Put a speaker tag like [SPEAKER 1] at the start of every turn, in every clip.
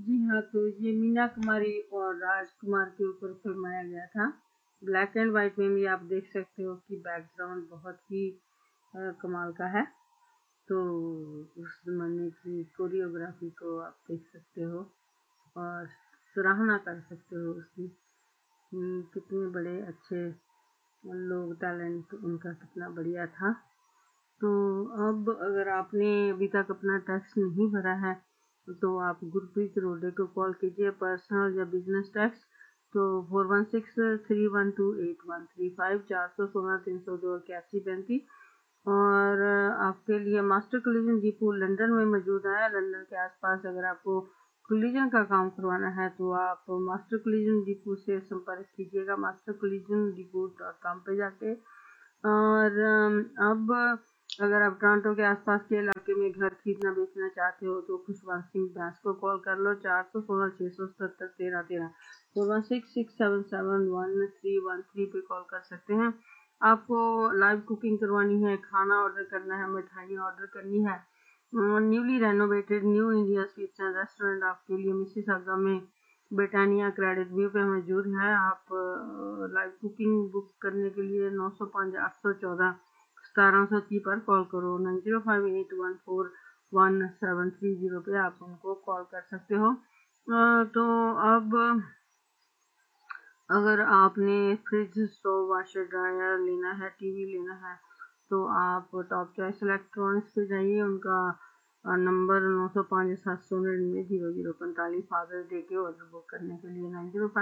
[SPEAKER 1] जी हाँ, तो ये मीना कुमारी और राजकुमार के ऊपर फिल्माया गया था। ब्लैक एंड वाइट में भी आप देख सकते हो कि बैकग्राउंड बहुत ही कमाल का है। तो उस ज़माने की कोरियोग्राफी को आप देख सकते हो और सराहना कर सकते हो उसकी कि कितने बड़े अच्छे लोग, टैलेंट उनका कितना बढ़िया था। तो अब अगर आपने अभी तक अपना टैक्स नहीं भरा है तो आप गुरप्रीत रोडे को कॉल कीजिए, पर्सनल या बिजनेस टैक्स। तो 4163128135 416 302 8135। और आपके लिए मास्टर कोलिजन डिपो लंदन में मौजूद है। लंदन के आसपास अगर आपको कोलिजन का काम करवाना है तो आप मास्टर कोलिजन डिपो से संपर्क कीजिएगा, mastercollisionDepot.com पे जाके। और अब अगर आप टोरंटो के आसपास के इलाके में घर खरीदना बेचना चाहते हो तो खुशवंत सिंह बैंस को कॉल कर लो, 416 677 1313 4166771313 पे कॉल कर सकते हैं। आपको लाइव कुकिंग करवानी है, खाना ऑर्डर करना है, मिठाइयाँ ऑर्डर करनी है, newly renovated new India sweets and restaurant आपके लिए मिसिसागा में ब्रिटानिया क्रेडिट व्यू पे मौजूद है। आप लाइव कुकिंग बुक करने के लिए 905 814 1730 पर कॉल करो। 9058141730 पे आप उनको कॉल कर सकते हो। तो अब अगर आपने फ्रिज, स्टोव, वाशर, ड्रायर लेना है, टीवी लेना है तो आप टॉप चॉइस इलेक्ट्रॉनिक्स पे जाइए। उनका नंबर 905 799 0045 फादर्स डे के ऑर्डर बुक करने के लिए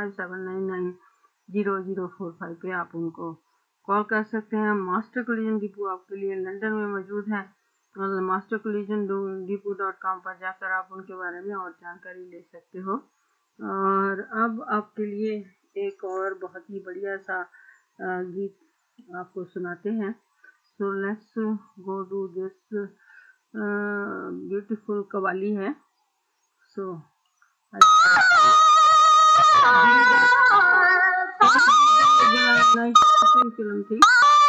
[SPEAKER 1] 9057990045 पे आप उनको कॉल कर सकते हैं। मास्टर कोलिजन डिपो आपके लिए लंदन में मौजूद है। mastercollision.com पर जाकर आप उनके बारे में और जानकारी ले सकते हो। और अब आपके लिए एक और बहुत ही बढ़िया सा गीत आपको सुनाते हैं। So let's go to this beautiful qawwali है। सो फिल्म थी।